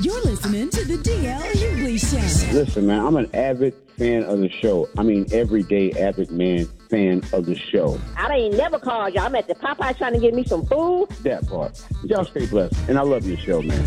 You're listening to the DL Hughley Show. Listen, man, I'm an avid fan of the show. I mean, everyday avid fan of the show. I ain't never called y'all. I'm at the Popeye trying to get me some food. That part. Y'all stay blessed. And I love your show, man.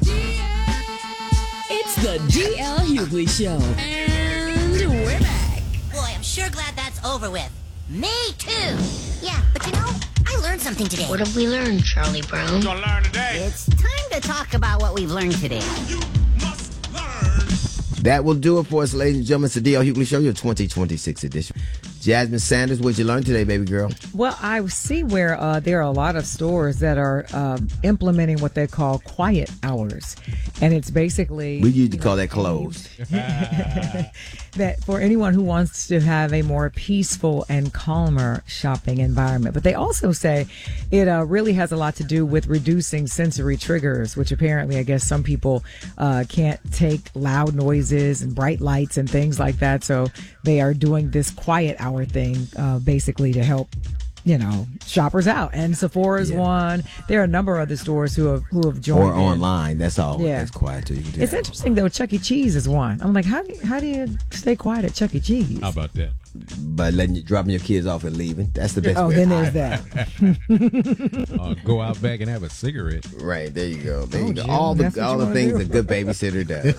It's the DL Hughley Show. And we're back. Boy, I'm sure glad that's over with. Me too. Yeah, but you know, I learned something today. What have we learned, Charlie Brown? You're gonna learn today. It's time to talk about what we've learned today. You must learn. That will do it for us, ladies and gentlemen. It's the DL Hughley Show, your 2026 edition. Jasmine Sanders, what'd you learn today, baby girl? Well, I see where there are a lot of stores that are implementing what they call quiet hours. And it's basically... We used to call that closed. That for anyone who wants to have a more peaceful and calmer shopping environment. But they also say it really has a lot to do with reducing sensory triggers, which apparently, I guess, some people can't take loud noises and bright lights and things like that. So they are doing this quiet hour thing basically to help, shoppers out. And Sephora's one. There are a number of other stores who have joined. Or online. That's all. Yeah. That's quiet too. It's interesting though. Chuck E. Cheese is one. I'm like, how do you stay quiet at Chuck E. Cheese? How about that? But dropping your kids off and leaving. That's the best. Oh, then there's that. Go out back and have a cigarette. Right, there you go. There you go. Jim, All the things do. a good babysitter does.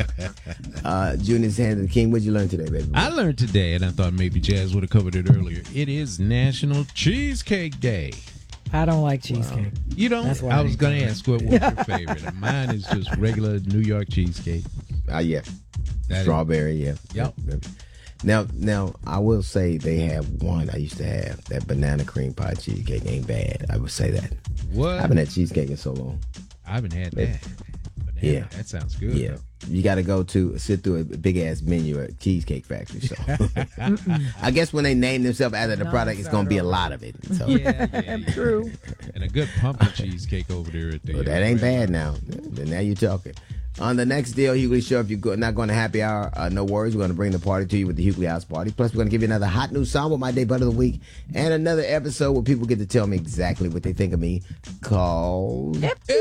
Junior's Hand of the King. What'd you learn today, baby? I learned today, and I thought maybe Jazz would have covered it earlier. It is National Cheesecake Day. I don't like cheesecake. You don't? That's why I I was didn't going to ask what was your favorite. And mine is just regular New York cheesecake. Yeah. That Strawberry, yeah. Yep. Now, I will say they have one I used to have. That banana cream pie cheesecake ain't bad. I would say that. What? I haven't had cheesecake in so long. I haven't had that. Banana, Yeah. That sounds good. Yeah. Though. You got to sit through a big-ass menu at Cheesecake Factory. So I guess when they name themselves after the product, it's going to be a lot of it. So. Yeah. True. And a good pumpkin cheesecake over there at the... Well, that ain't bad now. Now you're talking. On the next DL Hughley Show, if you're not going to happy hour, no worries. We're going to bring the party to you with the Hughley House Party. Plus, we're going to give you another hot new song with my day butt of the week and another episode where people get to tell me exactly what they think of me called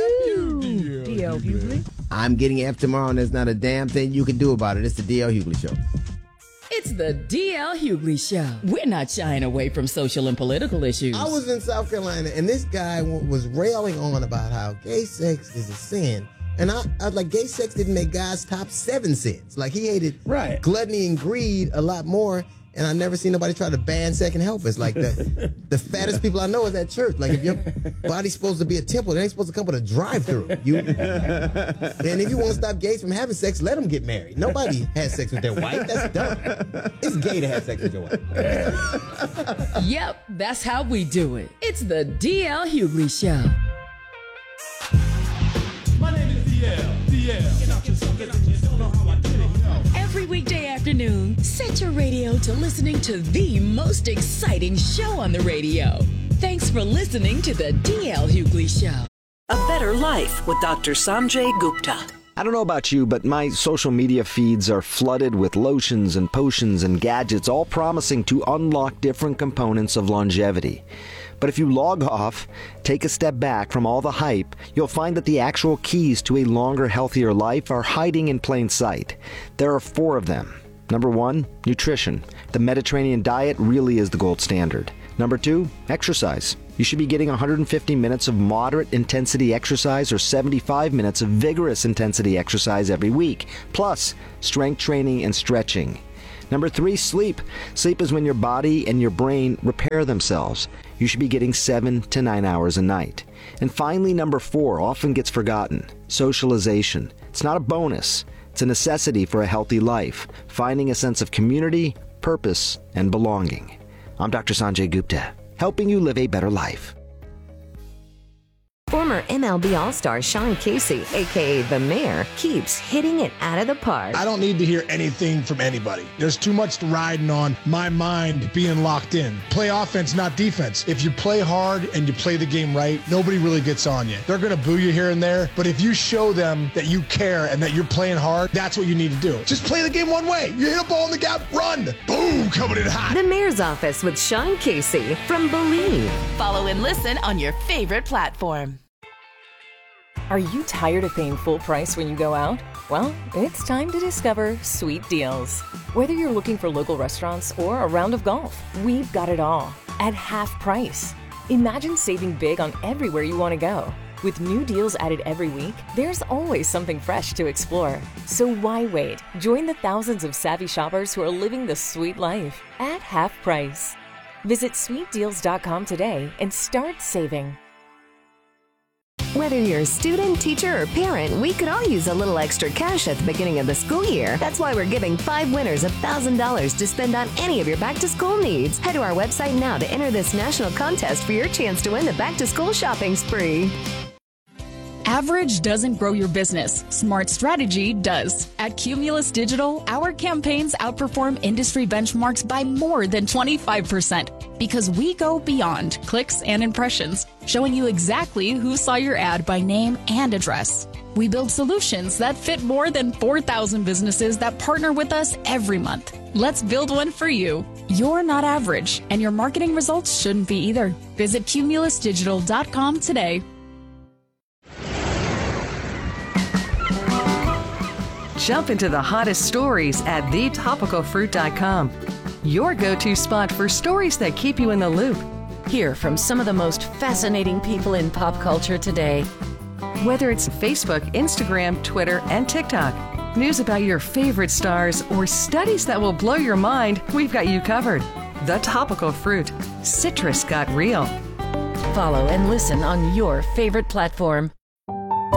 DL Hughley. I'm Getting F tomorrow, and there's not a damn thing you can do about it. It's the DL Hughley Show. It's the DL Hughley Show. We're not shying away from social and political issues. I was in South Carolina, and this guy was railing on about how gay sex is a sin. And I was like, gay sex didn't make God's top 7 sins. Like, he hated gluttony and greed a lot more. And I never seen nobody try to ban second helpers. Like, the fattest people I know is at church. Like, if your body's supposed to be a temple, it ain't supposed to come with a drive-through. And if you want to stop gays from having sex, let them get married. Nobody has sex with their wife. That's dumb. It's gay to have sex with your wife. Yep, that's how we do it. It's the DL Hughley Show. My name is DL. Every weekday afternoon, set your radio to listening to the most exciting show on the radio. Thanks for listening to the DL Hughley Show. A better life with Dr. Sanjay Gupta. I don't know about you, but my social media feeds are flooded with lotions and potions and gadgets, all promising to unlock different components of longevity. But if you log off, take a step back from all the hype, you'll find that the actual keys to a longer, healthier life are hiding in plain sight. There are 4 of them. Number 1, nutrition. The Mediterranean diet really is the gold standard. Number 2, exercise. You should be getting 150 minutes of moderate intensity exercise or 75 minutes of vigorous intensity exercise every week, plus strength training and stretching. Number 3, sleep. Sleep is when your body and your brain repair themselves. You should be getting 7 to 9 hours a night. And finally, number 4 often gets forgotten. Socialization. It's not a bonus. It's a necessity for a healthy life. Finding a sense of community, purpose, and belonging. I'm Dr. Sanjay Gupta, helping you live a better life. Former MLB All-Star Sean Casey, a.k.a. The Mayor, keeps hitting it out of the park. I don't need to hear anything from anybody. There's too much riding on my mind being locked in. Play offense, not defense. If you play hard and you play the game right, nobody really gets on you. They're going to boo you here and there, but if you show them that you care and that you're playing hard, that's what you need to do. Just play the game one way. You hit a ball in the gap, run. Boom, coming in hot. The Mayor's Office with Sean Casey from Believe. Follow and listen on your favorite platform. Are you tired of paying full price when you go out? Well, it's time to discover Sweet Deals. Whether you're looking for local restaurants or a round of golf, we've got it all at half price. Imagine saving big on everywhere you want to go. With new deals added every week, there's always something fresh to explore. So why wait? Join the thousands of savvy shoppers who are living the sweet life at half price. Visit sweetdeals.com today and start saving. Whether you're a student, teacher, or parent, we could all use a little extra cash at the beginning of the school year. That's why we're giving 5 winners $1,000 to spend on any of your back-to-school needs. Head to our website now to enter this national contest for your chance to win the back-to-school shopping spree. Average doesn't grow your business. Smart strategy does. At Cumulus Digital, our campaigns outperform industry benchmarks by more than 25% because we go beyond clicks and impressions, showing you exactly who saw your ad by name and address. We build solutions that fit more than 4,000 businesses that partner with us every month. Let's build one for you. You're not average, and your marketing results shouldn't be either. Visit cumulusdigital.com today. Jump into the hottest stories at thetopicalfruit.com. Your go-to spot for stories that keep you in the loop. Hear from some of the most fascinating people in pop culture today. Whether it's Facebook, Instagram, Twitter, and TikTok, news about your favorite stars, or studies that will blow your mind, we've got you covered. The Topical Fruit. Citrus got real. Follow and listen on your favorite platform.